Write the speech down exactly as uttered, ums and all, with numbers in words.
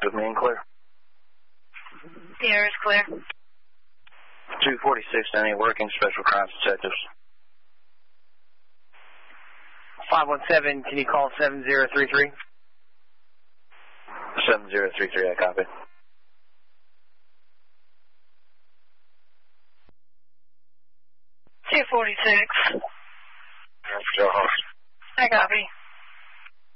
contact with me and clear. Sierra is clear. two forty-six, any working special crimes detectives. five one seven, can you call seven zero three three? seven zero three three, I copy. two forty-six. Joe House. I copy.